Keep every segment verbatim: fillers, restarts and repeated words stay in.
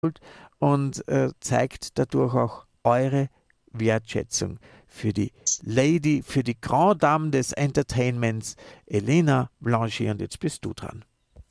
und äh, zeigt dadurch auch eure Wertschätzung für die Lady, für die Grand Dame des Entertainments, Elena Blanchet. Und jetzt bist du dran.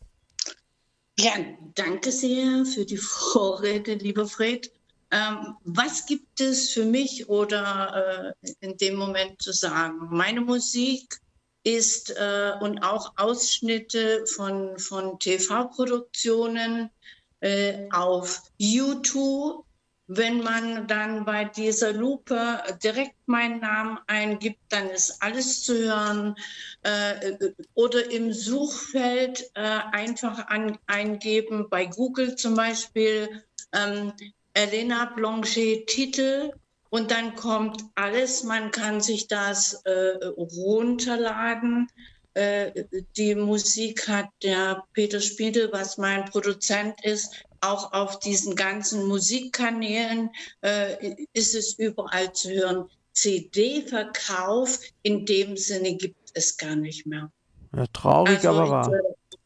Ja, danke sehr für die Vorrede, lieber Fred. Ähm, was gibt es für mich oder äh, in dem Moment zu sagen? Meine Musik ist äh, und auch Ausschnitte von, von T V-Produktionen äh, auf YouTube. Wenn man dann bei dieser Lupe direkt meinen Namen eingibt, dann ist alles zu hören. Äh, oder im Suchfeld äh, einfach an, eingeben, bei Google zum Beispiel, ähm, Elena Blanchet Titel, und dann kommt alles. Man kann sich das äh, runterladen. Äh, die Musik hat der Peter Spiedel, was mein Produzent ist, auch auf diesen ganzen Musikkanälen äh, ist es überall zu hören. C D-Verkauf in dem Sinne gibt es gar nicht mehr. Ja, traurig, Also aber ich, wahr.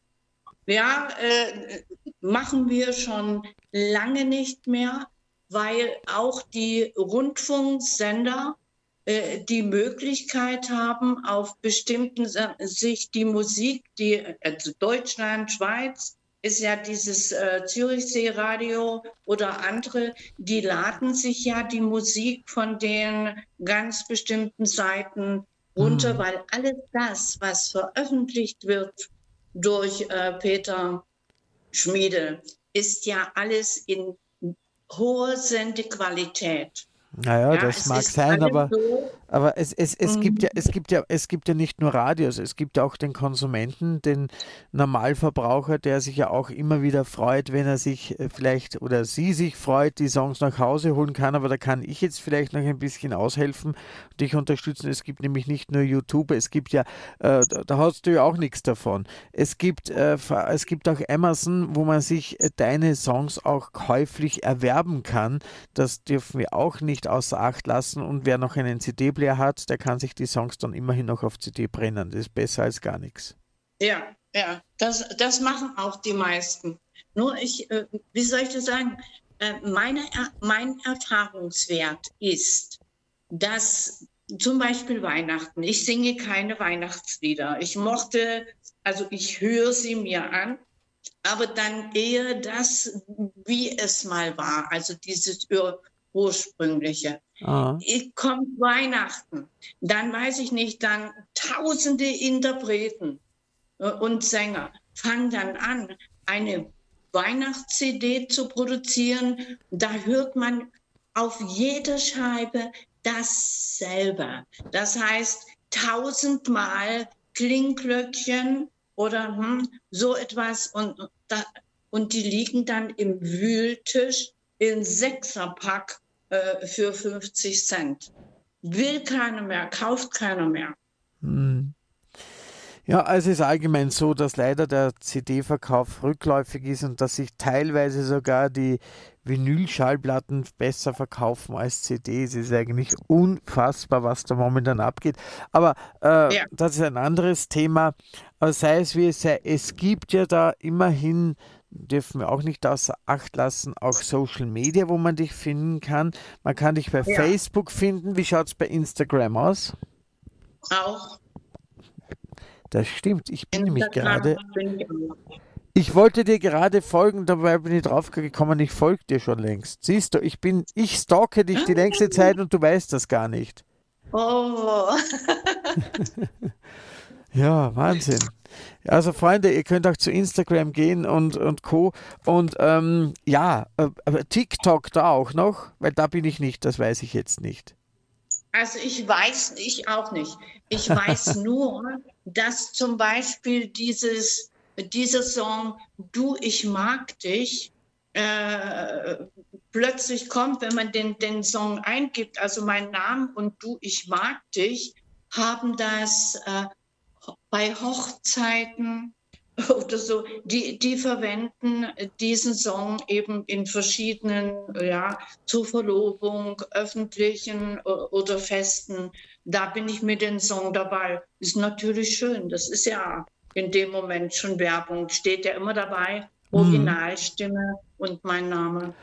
ja, äh, machen wir schon lange nicht mehr, weil auch die Rundfunksender äh, die Möglichkeit haben, auf bestimmten Sa- sich die Musik, die also Deutschland, Schweiz ist ja dieses äh, Zürichsee-Radio oder andere, die laden sich ja die Musik von den ganz bestimmten Seiten runter, Hm. weil alles das, was veröffentlicht wird durch äh, Peter Schmiede, ist ja alles in hoher Sendequalität. Naja, Ja, das es mag ist sein, alles aber so. Aber es, es, es gibt ja, mm, es gibt ja, es gibt ja nicht nur Radios, es gibt ja auch den Konsumenten, den Normalverbraucher, der sich ja auch immer wieder freut, wenn er sich äh, vielleicht oder sie sich freut, die Songs nach Hause holen kann. Aber da kann ich jetzt vielleicht noch ein bisschen aushelfen und dich unterstützen. Es gibt nämlich nicht nur YouTube, es gibt ja, äh, da, da hast du ja auch nichts davon. Es gibt, äh, fa- es gibt auch Amazon, wo man sich äh, deine Songs auch käuflich erwerben kann. Das dürfen wir auch nicht außer Acht lassen. Und wer noch einen C D-Player hat, der kann sich die Songs dann immerhin noch auf C D brennen. Das ist besser als gar nichts. Ja, ja, das, das machen auch die meisten. Nur ich, äh, wie soll ich das sagen? Äh, meine, Er- mein Erfahrungswert ist, dass zum Beispiel Weihnachten, ich singe keine Weihnachtslieder. Ich mochte, also ich höre sie mir an, aber dann eher das, wie es mal war, also dieses Ur ursprüngliche. Ah. Ich- Kommt Weihnachten, dann weiß ich nicht, dann tausende Interpreten äh, und Sänger fangen dann an, eine Weihnachts-C D zu produzieren. Da hört man auf jeder Scheibe dasselbe. Das heißt, tausendmal Klingglöckchen oder hm, so etwas, und, da, und die liegen dann im Wühltisch in Sechserpack äh, für fünfzig Cent. Will keiner mehr, kauft keiner mehr. Hm. Ja, also es ist allgemein so, dass leider der C D-Verkauf rückläufig ist und dass sich teilweise sogar die Vinylschallplatten besser verkaufen als C Ds. Es ist eigentlich unfassbar, was da momentan abgeht. Aber äh, Ja. das ist ein anderes Thema. Aber sei es wie es sei, es gibt ja da immerhin, dürfen wir auch nicht außer Acht lassen, auch Social Media, wo man dich finden kann. Man kann dich bei Ja, Facebook finden. Wie schaut es bei Instagram aus? auch. Das stimmt. Ich bin nämlich Instagram gerade, bin ich auch. ich wollte dir gerade folgen, dabei bin ich drauf gekommen, ich folge dir schon längst. Siehst du, ich bin, ich stalke dich die längste Zeit und du weißt das gar nicht. Oh, Ja, Wahnsinn. Also Freunde, ihr könnt auch zu Instagram gehen und, und Co. Und ähm, ja, äh, aber TikTok da auch noch, weil da bin ich nicht, das weiß ich jetzt nicht. also ich weiß, ich auch nicht. Ich weiß nur, dass zum Beispiel dieses, dieser Song Du, ich mag dich äh, plötzlich kommt, wenn man den, den Song eingibt, also mein Name und Du, ich mag dich, haben das äh, bei Hochzeiten oder so, die, die verwenden diesen Song eben in verschiedenen, ja, zur Verlobung, öffentlichen oder Festen. Da bin ich mit dem Song dabei. Ist natürlich schön. Das ist ja in dem Moment schon Werbung. Steht ja immer dabei, Mhm. Originalstimme und mein Name.